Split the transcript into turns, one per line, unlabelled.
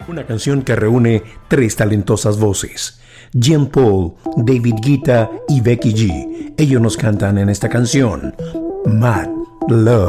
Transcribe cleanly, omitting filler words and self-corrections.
Una canción que reúne tres talentosas voces: Jean Paul, David Guetta y Becky G. Ellos nos cantan en esta canción Mad Love.